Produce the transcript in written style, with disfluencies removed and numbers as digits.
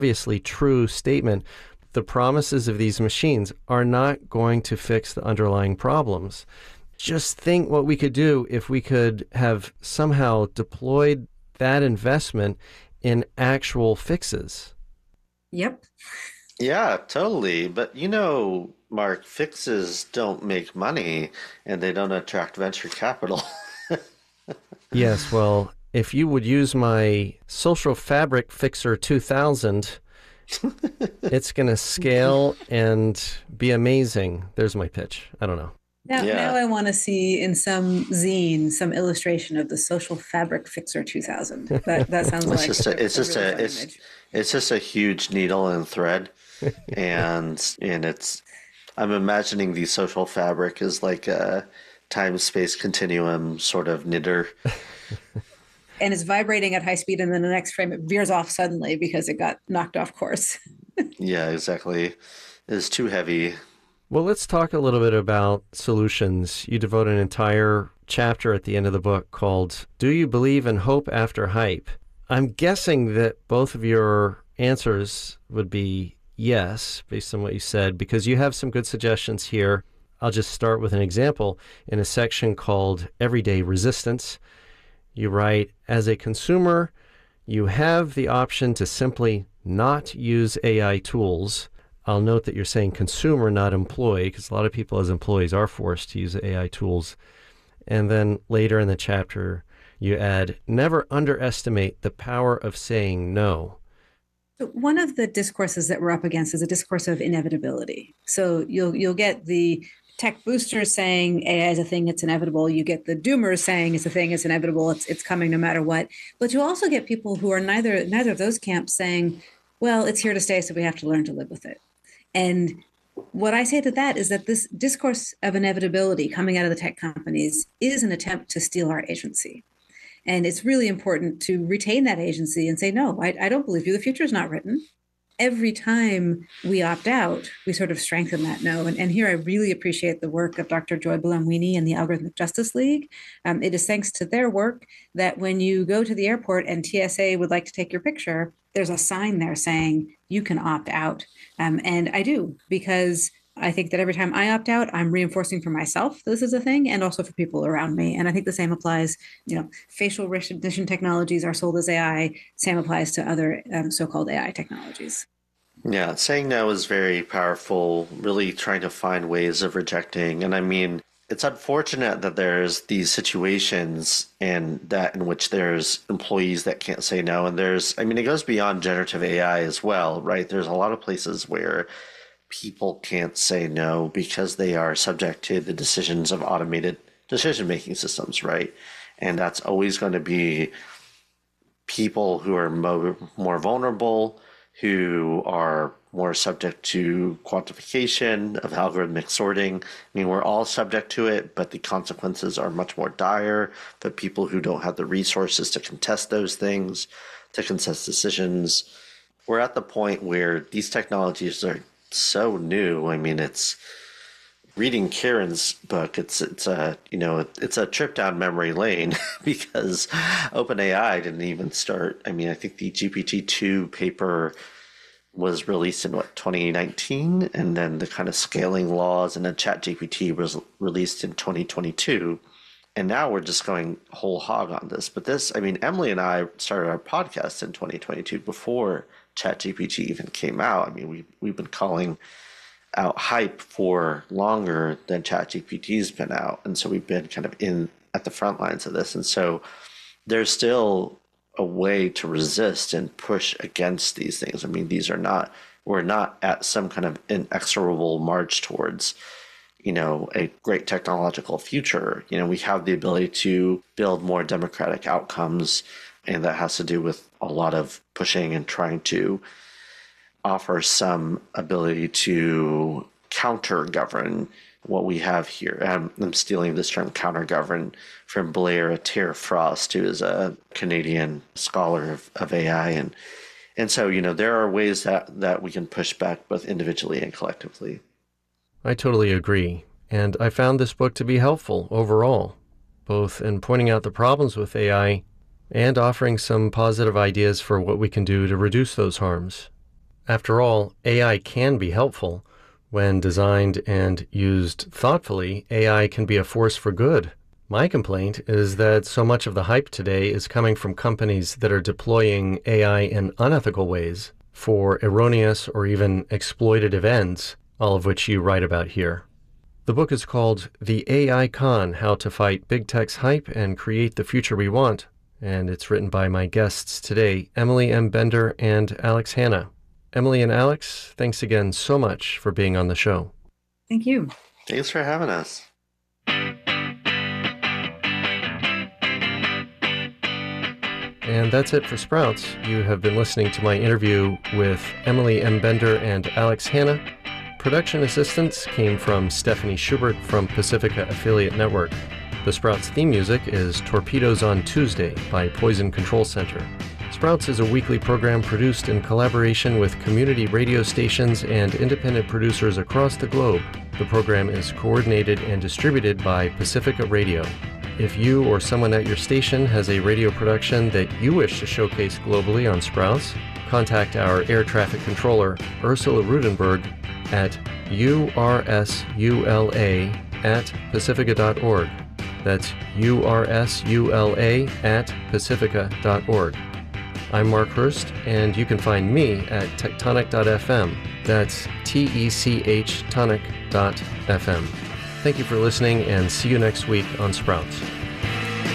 obviously true statement. The promises of these machines are not going to fix the underlying problems. Just think what we could do if we could have somehow deployed that investment in actual fixes. Yep. Yeah, totally. But Mark, fixes don't make money and they don't attract venture capital. Yes, well, if you would use my Social Fabric Fixer 2000, it's going to scale and be amazing. There's my pitch. I don't know. Now Yeah. I want to see in some zine some illustration of the Social Fabric Fixer 2000. That sounds It's like just a, it's a just really a, fun it's image. it's just a huge needle and thread, and it's. I'm imagining the social fabric is like a time-space continuum sort of knitter. And it's vibrating at high speed, and then the next frame it veers off suddenly because it got knocked off course. Yeah, exactly. It's too heavy. Well, let's talk a little bit about solutions. You devote an entire chapter at the end of the book called Do You Believe in Hope After Hype? I'm guessing that both of your answers would be yes, based on what you said, because you have some good suggestions here. I'll just start with an example in a section called Everyday Resistance. You write, as a consumer, you have the option to simply not use AI tools. I'll note that you're saying consumer, not employee, because a lot of people as employees are forced to use AI tools. And then later in the chapter, you add, never underestimate the power of saying no. So one of the discourses that we're up against is a discourse of inevitability. So you'll get the tech boosters saying AI is a thing, it's inevitable. You get the doomers saying it's a thing, it's inevitable, it's coming no matter what. But you also get people who are neither of those camps saying, well, it's here to stay, so we have to learn to live with it. And what I say to that is that this discourse of inevitability coming out of the tech companies is an attempt to steal our agency. And it's really important to retain that agency and say, no, I don't believe you. The future is not written. Every time we opt out, we sort of strengthen that no. And here I really appreciate the work of Dr. Joy Buolamwini and the Algorithmic Justice League. It is thanks to their work that when you go to the airport and TSA would like to take your picture, there's a sign there saying you can opt out. And I do, because I think that every time I opt out, I'm reinforcing for myself this is a thing and also for people around me. And I think the same applies, facial recognition technologies are sold as AI. Same applies to other so-called AI technologies. Yeah, saying no is very powerful, really trying to find ways of rejecting. And I mean, it's unfortunate that there's these situations and that in which there's employees that can't say no. And it goes beyond generative AI as well, right? There's a lot of places where people can't say no because they are subject to the decisions of automated decision-making systems, right? And that's always going to be people who are more vulnerable, who are more subject to quantification of algorithmic sorting. I mean, we're all subject to it, but the consequences are much more dire. But people who don't have the resources to contest those things, to contest decisions, we're at the point where these technologies are so new. I mean, it's reading Karen's book. It's a trip down memory lane because OpenAI didn't even start. I mean, I think the GPT-2 paper was released in 2019, and then the kind of scaling laws and then ChatGPT was released in 2022. And now we're just going whole hog on this. But Emily and I started our podcast in 2022 before ChatGPT even came out. I mean, we've been calling out hype for longer than ChatGPT's been out, and so we've been kind of in at the front lines of this. And so there's still a way to resist and push against these things. I mean, we're not at some kind of inexorable march towards a great technological future. We have the ability to build more democratic outcomes, and that has to do with a lot of pushing and trying to offer some ability to counter govern what we have here. I'm stealing this term counter govern from Blair Attir Frost, who is a Canadian scholar of AI. And so, there are ways that we can push back both individually and collectively. I totally agree. And I found this book to be helpful overall, both in pointing out the problems with AI and offering some positive ideas for what we can do to reduce those harms. After all, AI can be helpful. When designed and used thoughtfully, AI can be a force for good. My complaint is that so much of the hype today is coming from companies that are deploying AI in unethical ways for erroneous or even exploitative ends, all of which you write about here. The book is called The AI Con: How to Fight Big Tech's Hype and Create the Future We Want, and it's written by my guests today, Emily M. Bender and Alex Hanna. Emily and Alex, thanks again so much for being on the show. Thank you. Thanks for having us. And that's it for Sprouts. You have been listening to my interview with Emily M. Bender and Alex Hanna. Production assistance came from Stephanie Schubert from Pacifica Affiliate Network. The Sprouts theme music is Torpedoes on Tuesday by Poison Control Center. Sprouts is a weekly program produced in collaboration with community radio stations and independent producers across the globe. The program is coordinated and distributed by Pacifica Radio. If you or someone at your station has a radio production that you wish to showcase globally on Sprouts, contact our air traffic controller, Ursula Rudenberg, at ursula@pacifica.org. That's ursula@pacifica.org. I'm Mark Hurst, and you can find me at tectonic.fm. That's TECH tonic.fm. Thank you for listening, and see you next week on Sprouts.